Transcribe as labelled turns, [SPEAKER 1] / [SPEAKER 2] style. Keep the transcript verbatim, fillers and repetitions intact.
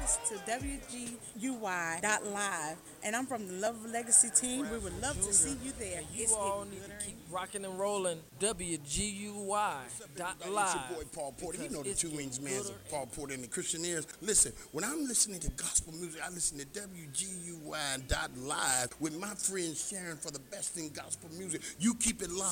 [SPEAKER 1] us to W G U Y dot live. And I'm from the Love Legacy team. We would love to see you there.
[SPEAKER 2] And you
[SPEAKER 1] It's
[SPEAKER 2] all
[SPEAKER 1] getting
[SPEAKER 2] need to
[SPEAKER 1] gooder
[SPEAKER 2] keep
[SPEAKER 1] and
[SPEAKER 2] rocking and rolling W G U Y dot
[SPEAKER 3] Everybody, it's your
[SPEAKER 2] live.
[SPEAKER 3] boy Paul Porter. You
[SPEAKER 2] because
[SPEAKER 3] know the
[SPEAKER 2] it's
[SPEAKER 3] two
[SPEAKER 2] getting
[SPEAKER 3] wings man
[SPEAKER 2] gooder
[SPEAKER 3] of Paul Porter and the Christian ears. Listen, when I'm listening to gospel music, I listen to W G U Y dot live with my friend Sharon for the best in gospel music. You keep it locked.